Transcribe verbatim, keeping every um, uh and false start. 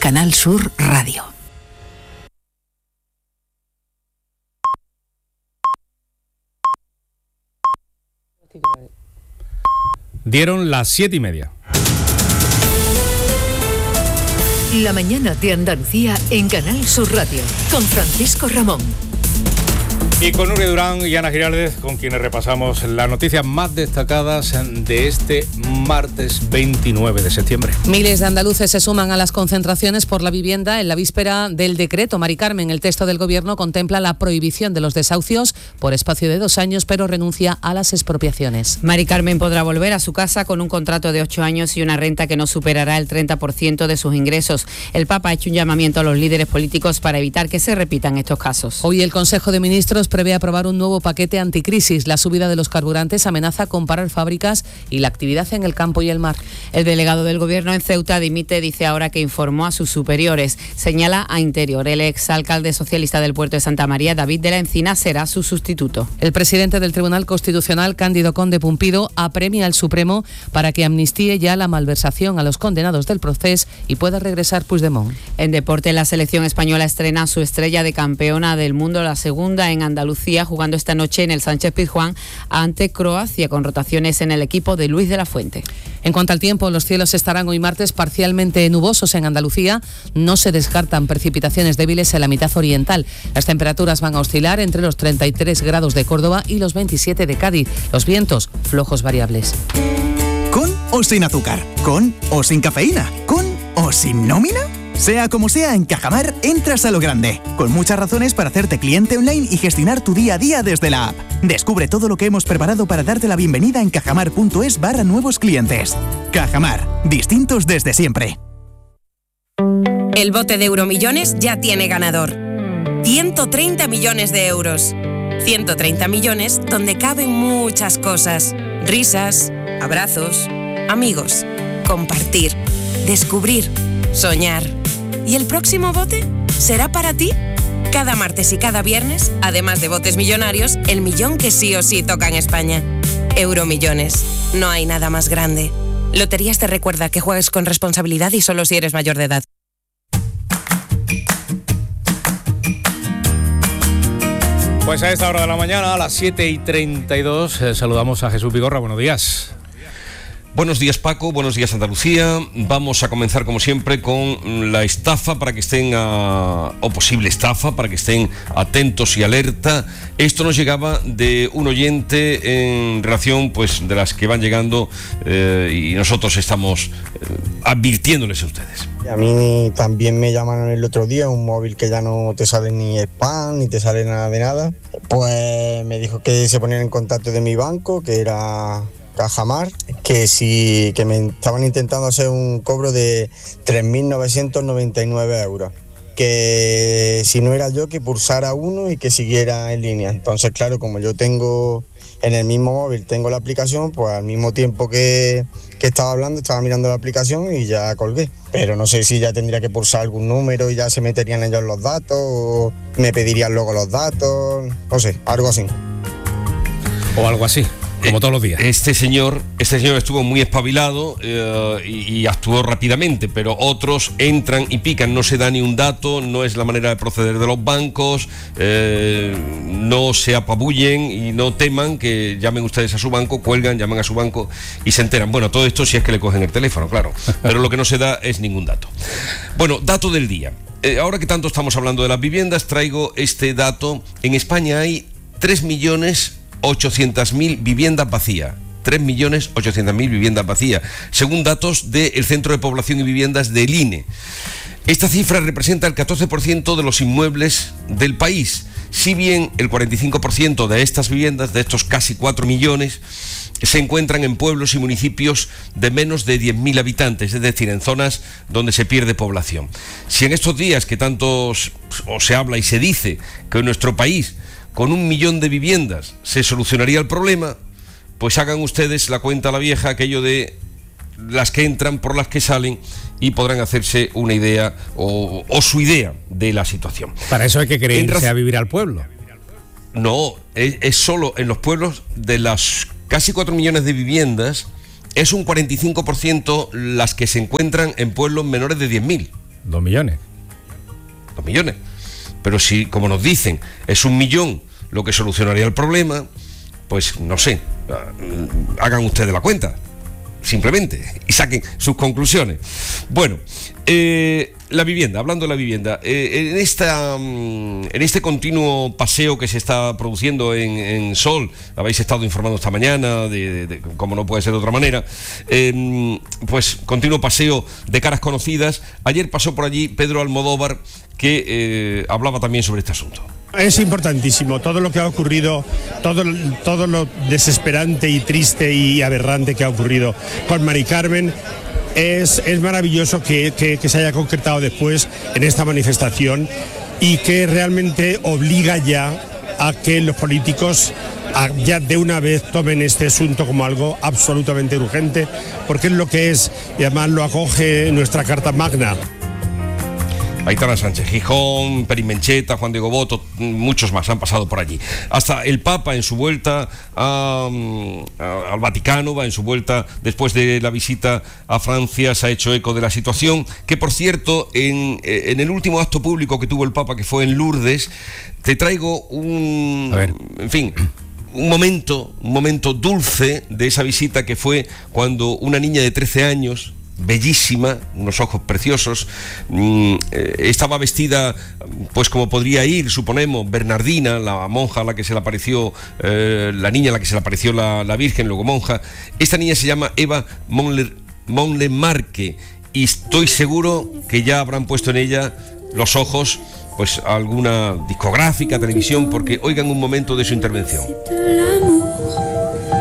Canal Sur Radio. Dieron las siete y media. La mañana de Andalucía en Canal Sur Radio, con Francisco Ramón. Y con Nuria Durán y Ana Giraldez, con quienes repasamos las noticias más destacadas de este martes veintinueve de septiembre. Miles de andaluces se suman a las concentraciones por la vivienda en la víspera del decreto. Mari Carmen, el texto del Gobierno contempla la prohibición de los desahucios por espacio de dos años, pero renuncia a las expropiaciones. Mari Carmen podrá volver a su casa con un contrato de ocho años y una renta que no superará el treinta por ciento de sus ingresos. El Papa ha hecho un llamamiento a los líderes políticos para evitar que se repitan estos casos. Hoy el Consejo de Ministros prevé aprobar un nuevo paquete anticrisis. La subida de los carburantes amenaza con parar fábricas y la actividad en el campo y el mar. El delegado del Gobierno en Ceuta dimite, dice ahora que informó a sus superiores. Señala a Interior. El exalcalde socialista del puerto de Santa María, David de la Encina, será su sustituto. El presidente del Tribunal Constitucional, Cándido Conde Pumpido, apremia al Supremo para que amnistíe ya la malversación a los condenados del proceso y pueda regresar Puigdemont. En deporte, la selección española estrena su estrella de campeona del mundo, la segunda en Andalucía, jugando esta noche en el Sánchez Pizjuán ante Croacia, con rotaciones en el equipo de Luis de la Fuente. En cuanto al tiempo, los cielos estarán hoy martes parcialmente nubosos en Andalucía. No se descartan precipitaciones débiles en la mitad oriental. Las temperaturas van a oscilar entre los treinta y tres grados de Córdoba y los veintisiete de Cádiz. Los vientos, flojos variables. ¿Con o sin azúcar? ¿Con o sin cafeína? ¿Con o sin nómina? Sea como sea, en Cajamar entras a lo grande, con muchas razones para hacerte cliente online y gestionar tu día a día desde la app. Descubre todo lo que hemos preparado para darte la bienvenida en cajamar.es barra nuevos clientes. Cajamar, distintos desde siempre. El bote de Euromillones ya tiene ganador. ciento treinta millones de euros. ciento treinta millones donde caben muchas cosas. Risas, abrazos, amigos, compartir, descubrir, soñar. ¿Y el próximo bote será para ti? Cada martes y cada viernes, además de botes millonarios, el millón que sí o sí toca en España. Euromillones. No hay nada más grande. Loterías te recuerda que juegues con responsabilidad y solo si eres mayor de edad. Pues a esta hora de la mañana, a las siete y treinta y dos, eh, saludamos a Jesús Vigorra. Buenos días. Buenos días, Paco, buenos días, Andalucía. Vamos a comenzar, como siempre, con la estafa para que estén, a, o posible estafa, para que estén atentos y alerta. Esto nos llegaba de un oyente en relación, pues, de las que van llegando eh, y nosotros estamos eh, advirtiéndoles a ustedes. A mí también me llamaron el otro día, un móvil que ya no te sale ni spam, ni te sale nada de nada. Pues me dijo que se ponían en contacto de mi banco, que era Cajamar, que si que me estaban intentando hacer un cobro de tres mil novecientos noventa y nueve euros, que si no era yo, que pulsara uno y que siguiera en línea. Entonces, claro, como yo tengo en el mismo móvil, tengo la aplicación, pues al mismo tiempo que, que estaba hablando, estaba mirando la aplicación y ya colgué. Pero no sé si ya tendría que pulsar algún número y ya se meterían ellos los datos, o me pedirían luego los datos, no sé, algo así. O algo así. Como todos los días. Este señor, este señor estuvo muy espabilado eh, y, y actuó rápidamente, pero otros entran y pican, no se da ni un dato, no es la manera de proceder de los bancos, eh, no se apabullen y no teman que llamen ustedes a su banco, cuelgan, llaman a su banco y se enteran. Bueno, todo esto si es que le cogen el teléfono, claro, pero lo que no se da es ningún dato. Bueno, dato del día. Eh, ahora que tanto estamos hablando de las viviendas, traigo este dato. En España hay tres millones ochocientas mil viviendas vacías. tres millones ochocientas mil viviendas vacías, según datos del Centro de Población y Viviendas del I N E. Esta cifra representa el catorce por ciento de los inmuebles del país, si bien el cuarenta y cinco por ciento de estas viviendas, de estos casi cuatro millones, se encuentran en pueblos y municipios de menos de diez mil habitantes, es decir, en zonas donde se pierde población. Si en estos días que tanto o se habla y se dice que en nuestro país con un millón de viviendas se solucionaría el problema, pues hagan ustedes la cuenta a la vieja, aquello de las que entran por las que salen, y podrán hacerse una idea o, o su idea de la situación. Para eso hay que querer irse a vivir al pueblo. No, es, es solo en los pueblos de las casi cuatro millones de viviendas, es un cuarenta y cinco por ciento las que se encuentran en pueblos menores de diez mil. Dos millones. Dos millones. Pero si, como nos dicen, es un millón lo que solucionaría el problema, pues no sé, hagan ustedes la cuenta, simplemente, y saquen sus conclusiones. Bueno, eh, la vivienda, hablando de la vivienda, eh, en, esta, en este continuo paseo que se está produciendo en, en Sol, habéis estado informando esta mañana, de, de, de, como no puede ser de otra manera, eh, pues continuo paseo de caras conocidas. Ayer pasó por allí Pedro Almodóvar, que eh, hablaba también sobre este asunto. Es importantísimo todo lo que ha ocurrido, todo, todo lo desesperante y triste y aberrante que ha ocurrido con Mari Carmen. Es, es maravilloso que, que, que se haya concretado después en esta manifestación y que realmente obliga ya a que los políticos a, ya de una vez tomen este asunto como algo absolutamente urgente, porque es lo que es, y además lo acoge nuestra Carta Magna. Aitana Sánchez Gijón, Perimencheta, Juan Diego Boto, muchos más han pasado por allí. Hasta el Papa en su vuelta a, a, al Vaticano, va en su vuelta después de la visita a Francia, se ha hecho eco de la situación, que por cierto, en, en el último acto público que tuvo el Papa, que fue en Lourdes, te traigo un... A ver. En fin... Un momento, un momento dulce de esa visita, que fue cuando una niña de trece años, bellísima, unos ojos preciosos, mmm, eh, estaba vestida pues como podría ir, suponemos, Bernardina, la monja a la que se le apareció, eh, la niña a la que se le apareció la, la Virgen, luego monja. Esta niña se llama Eva Monlemarque y estoy seguro que ya habrán puesto en ella los ojos pues alguna discográfica, televisión, porque oigan un momento de su intervención.